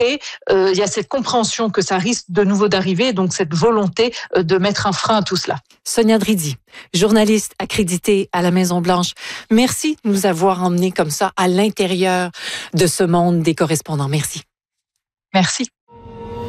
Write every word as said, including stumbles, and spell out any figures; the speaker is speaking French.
Et euh, il y a cette compréhension que ça risque de nouveau d'arriver, donc cette volonté euh, de mettre un frein à tout cela. Sonia Dridi, journaliste accréditée à la Maison-Blanche, merci de nous avoir emmenés comme ça à l'intérieur de ce monde des correspondants. Merci. Merci.